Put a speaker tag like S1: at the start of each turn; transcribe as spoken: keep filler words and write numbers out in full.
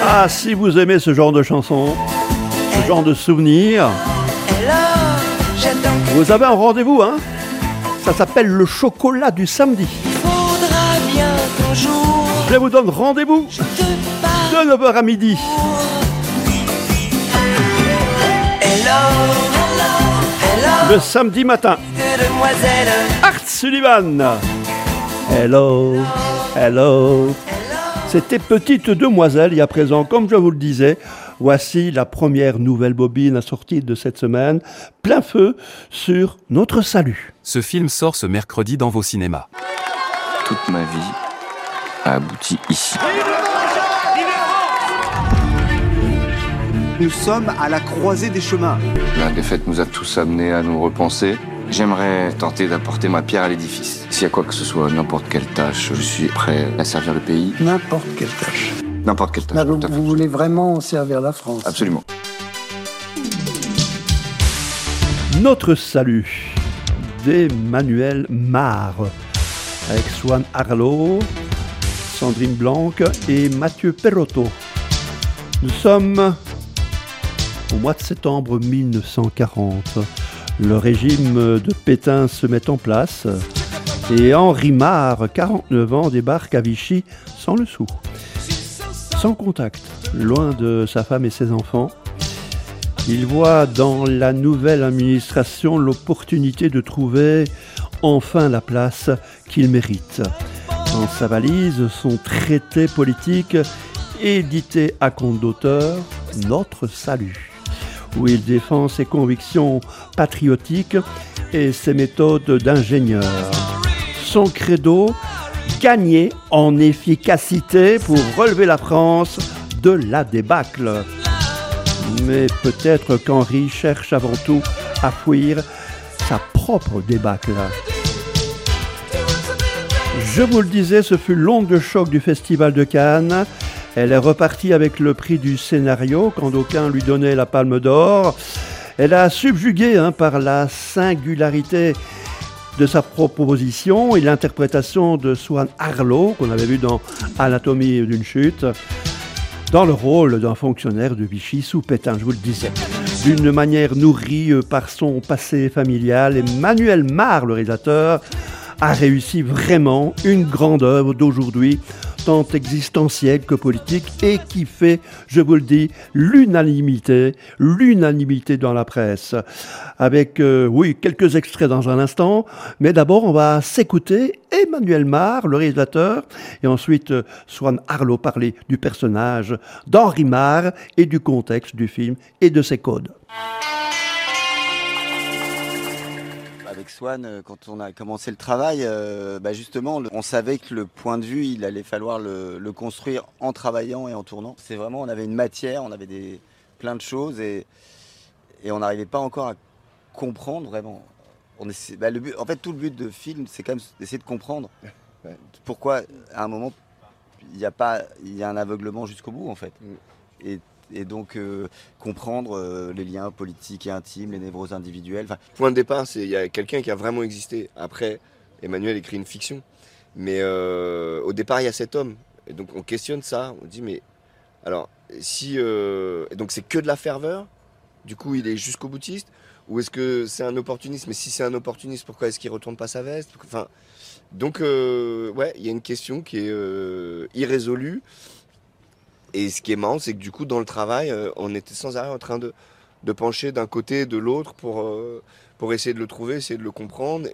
S1: Ah, si vous aimez ce genre de chanson, ce genre de souvenirs, vous avez un rendez-vous, hein. Ça s'appelle le chocolat du samedi. Je vous donne rendez-vous de neuf heures à midi. Le samedi matin. Art Sullivan. Hello, hello. C'était Petite Demoiselle, il y a présent, comme je vous le disais. Voici la première nouvelle bobine assortie de cette semaine. Plein feu sur Notre Salut.
S2: Ce film sort ce mercredi dans vos cinémas.
S3: Toute ma vie a abouti ici.
S4: Nous sommes à la croisée des chemins.
S3: La défaite nous a tous amenés à nous repenser. J'aimerais tenter d'apporter ma pierre à l'édifice. S'il y a quoi que ce soit, n'importe quelle tâche, je suis prêt à servir le pays.
S5: N'importe quelle tâche.
S3: N'importe quelle tâche.
S5: Là, vous, vous voulez vraiment servir la France?
S3: Absolument.
S1: Notre Salut d'Emmanuel Mar avec Swan Arlo, Sandrine Blanc et Mathieu Perrotto. Nous sommes au mois de septembre mille neuf cent quarante. Le régime de Pétain se met en place et Henri Marre, quarante-neuf ans, débarque à Vichy sans le sou, sans contact, loin de sa femme et ses enfants. Il voit dans la nouvelle administration l'opportunité de trouver enfin la place qu'il mérite. Dans sa valise, son traité politique édité à compte d'auteur, Notre Salut, où il défend ses convictions patriotiques et ses méthodes d'ingénieur. Son credo, gagner en efficacité pour relever la France de la débâcle. Mais peut-être qu'Henri cherche avant tout à fuir sa propre débâcle. Je vous le disais, ce fut l'onde choc du Festival de Cannes. Elle est repartie avec le prix du scénario quand d'aucuns lui donnaient la Palme d'Or. Elle a subjugué hein, par la singularité de sa proposition et l'interprétation de Swan Arlo, qu'on avait vu dans Anatomie d'une chute, dans le rôle d'un fonctionnaire de Vichy sous Pétain, je vous le disais. D'une manière nourrie par son passé familial, Emmanuel Mar, le réalisateur, a réussi vraiment une grande œuvre d'aujourd'hui, tant existentielle que politique, et qui fait, je vous le dis, l'unanimité, l'unanimité dans la presse. Avec, euh, oui, quelques extraits dans un instant, mais d'abord on va s'écouter Emmanuel Mar, le réalisateur, et ensuite euh, Swan Arlo parler du personnage d'Henri Marre et du contexte du film et de ses codes.
S6: Avec Swan, quand on a commencé le travail, euh, bah justement, on savait que le point de vue, il allait falloir le, le construire en travaillant et en tournant. C'est vraiment, on avait une matière, on avait des, plein de choses et, et on n'arrivait pas encore à comprendre vraiment. On essaie, bah le but, en fait, tout le but de film, c'est quand même d'essayer de comprendre ouais. Pourquoi, à un moment, il y a pas, il y a un aveuglement jusqu'au bout, en fait. Mm. Et, Et donc euh, comprendre euh, les liens politiques et intimes, les névroses individuelles. Enfin...
S7: Point de départ, c'est il y a quelqu'un qui a vraiment existé. Après, Emmanuel écrit une fiction. Mais euh, au départ, il y a cet homme. Et donc on questionne ça. On dit, mais alors, si... Euh... Et donc c'est que de la ferveur. Du coup, il est jusqu'au boutiste. Ou est-ce que c'est un opportuniste? Mais si c'est un opportuniste, pourquoi est-ce qu'il ne retourne pas sa veste? Enfin, donc, euh, ouais, il y a une question qui est euh, irrésolue. Et ce qui est marrant, c'est que du coup, dans le travail, euh, on était sans arrêt en train de, de pencher d'un côté et de l'autre pour, euh, pour essayer de le trouver, essayer de le comprendre.